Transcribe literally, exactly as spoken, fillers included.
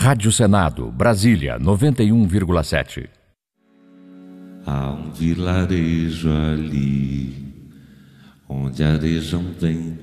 Rádio Senado, Brasília, noventa e um vírgula sete. Há um vilarejo ali, onde arejam vento